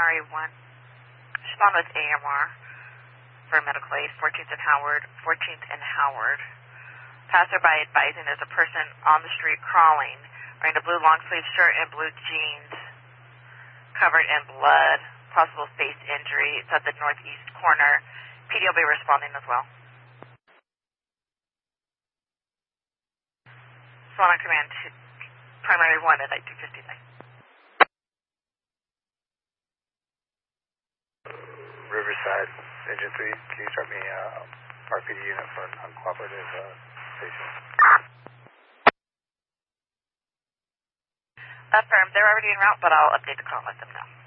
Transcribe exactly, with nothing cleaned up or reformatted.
R A one. Respond with A M R for medical aid, fourteenth and Howard, fourteenth and Howard. Passerby advising there's a person on the street crawling, wearing a blue long-sleeve shirt and blue jeans, covered in blood, possible face injury. It's at the northeast corner. P D will be responding as well. Swan on command, primary one at two fifty-nine. Riverside, Engine three, can you start me uh, R P D unit for an uncooperative uh, station? Affirm, they're already en route, but I'll update the call and let them know.